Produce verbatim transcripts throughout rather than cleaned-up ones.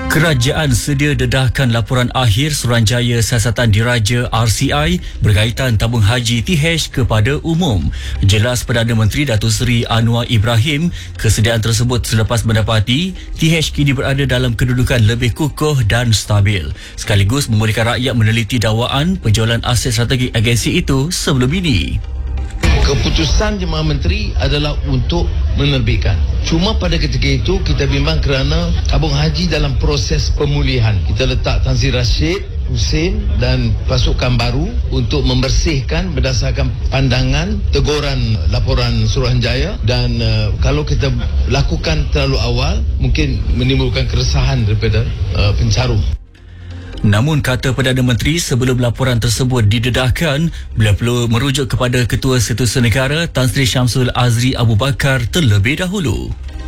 Kerajaan sedia dedahkan laporan akhir Suruhanjaya Siasatan Diraja R C I berkaitan tabung haji T H kepada umum. Jelas Perdana Menteri Datuk Seri Anwar Ibrahim, kesediaan tersebut selepas mendapati T H kini berada dalam kedudukan lebih kukuh dan stabil, sekaligus membolehkan rakyat meneliti dakwaan penjualan aset strategik agensi itu sebelum ini. Keputusan Jemaah Menteri adalah untuk menerbitkan. Cuma pada ketika itu kita bimbang kerana tabung haji dalam proses pemulihan. Kita letak Tan Sri Rashid Hussein dan pasukan baru untuk membersihkan berdasarkan pandangan teguran laporan Suruhanjaya, dan uh, kalau kita lakukan terlalu awal mungkin menimbulkan keresahan daripada uh, pencarum. Namun kata Perdana Menteri, sebelum laporan tersebut didedahkan, beliau perlu merujuk kepada Ketua Setiausaha Negara Tan Sri Syamsul Azri Abu Bakar terlebih dahulu.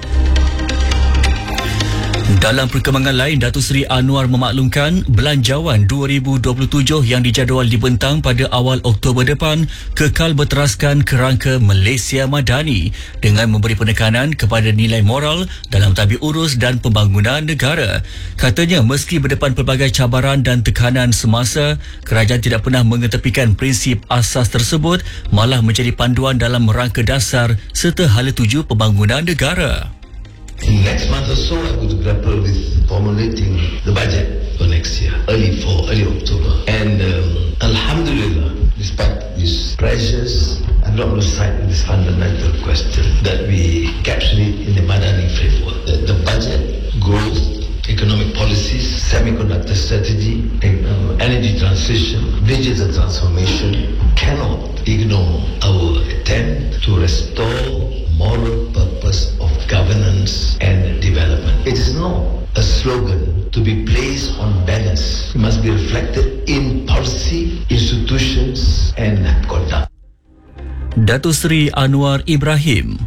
Dalam perkembangan lain, Datuk Seri Anwar memaklumkan belanjawan dua ribu dua puluh tujuh yang dijadual dibentang pada awal Oktober depan kekal berteraskan kerangka Malaysia Madani dengan memberi penekanan kepada nilai moral dalam tabir urus dan pembangunan negara. Katanya meski berdepan pelbagai cabaran dan tekanan semasa, kerajaan tidak pernah mengetepikan prinsip asas tersebut, malah menjadi panduan dalam rangka dasar serta hala tuju pembangunan negara. Next month or so, I'm going to grapple with formulating the budget for next year, early for early October. And um, Alhamdulillah, despite these pressures, I'm not lose sight of this fundamental question that we capture it in the Madani framework. That the budget, growth, economic policies, semiconductor strategy, and, um, energy transition, digital transformation cannot ignore our attempt to restore moral purpose of governance and development. It is not a slogan to be placed on banners. It must be reflected in policy, institutions and conduct. Datuk Seri Anwar Ibrahim.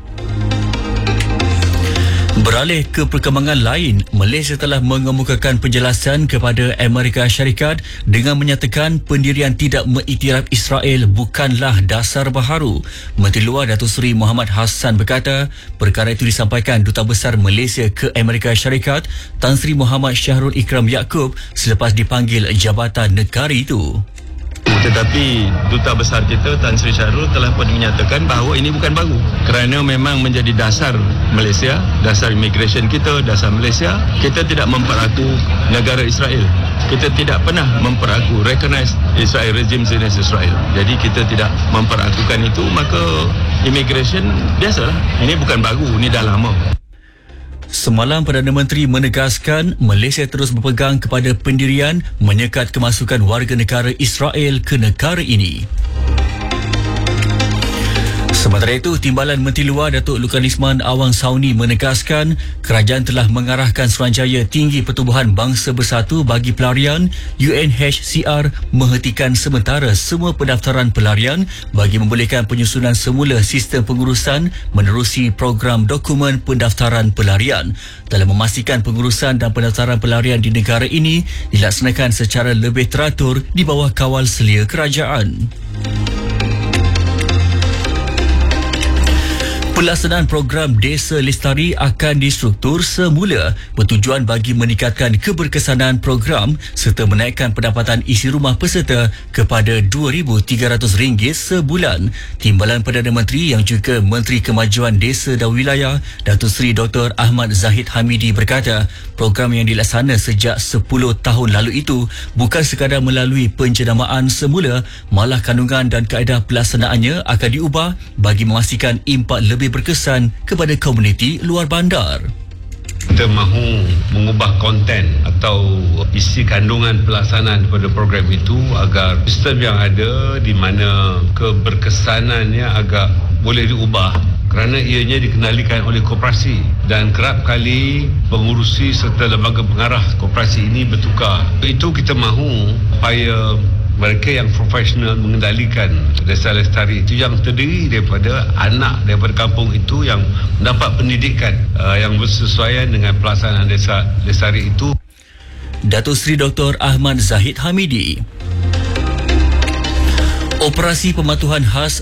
Beralih ke perkembangan lain, Malaysia telah mengemukakan penjelasan kepada Amerika Syarikat dengan menyatakan pendirian tidak mengiktiraf Israel bukanlah dasar baharu. Menteri Luar Datuk Seri Muhammad Hassan berkata, perkara itu disampaikan Duta Besar Malaysia ke Amerika Syarikat Tan Sri Muhammad Syahrul Ikram Yaakob selepas dipanggil jabatan negara itu. Tetapi Duta Besar kita Tan Sri Syahrul telah pun menyatakan bahawa ini bukan baru, kerana memang menjadi dasar Malaysia, dasar immigration kita, dasar Malaysia. Kita tidak memperaku negara Israel. Kita tidak pernah memperaku, recognize Israel, regime Zionist Israel. Jadi kita tidak memperakukan itu, maka immigration biasalah. Ini bukan baru, ini dah lama. Semalam Perdana Menteri menegaskan Malaysia terus berpegang kepada pendirian menyekat kemasukan warga negara Israel ke negara ini. Sementara itu, Timbalan Menteri Luar Datuk Lukanisman Awang Sauni menegaskan kerajaan telah mengarahkan Suruhanjaya Tinggi Pertubuhan Bangsa Bersatu bagi Pelarian U N H C R menghentikan sementara semua pendaftaran pelarian bagi membolehkan penyusunan semula sistem pengurusan menerusi program dokumen pendaftaran pelarian dalam memastikan pengurusan dan pendaftaran pelarian di negara ini dilaksanakan secara lebih teratur di bawah kawal selia kerajaan. Pelaksanaan program Desa Lestari akan distruktur semula bertujuan bagi meningkatkan keberkesanan program serta menaikkan pendapatan isi rumah peserta kepada dua ribu tiga ratus ringgit sebulan. Timbalan Perdana Menteri yang juga Menteri Kemajuan Desa dan Wilayah Datuk Seri Doktor Ahmad Zahid Hamidi berkata, program yang dilaksana sejak sepuluh tahun lalu itu bukan sekadar melalui penjenamaan semula, malah kandungan dan kaedah pelaksanaannya akan diubah bagi memastikan impak lebih berkesan kepada komuniti luar bandar. Kita mahu mengubah konten atau isi kandungan pelaksanaan pada program itu agar sistem yang ada di mana keberkesanannya agak boleh diubah kerana ianya dikendalikan oleh koperasi, dan kerap kali pengurusi serta lembaga pengarah koperasi ini bertukar. Itu kita mahu supaya mereka yang profesional mengendalikan Desa Lestari itu yang terdiri daripada anak daripada kampung itu yang mendapat pendidikan uh, yang bersesuaian dengan pelaksanaan Desa Lestari itu. Datuk Seri Doktor Ahmad Zahid Hamidi. Operasi pematuhan khas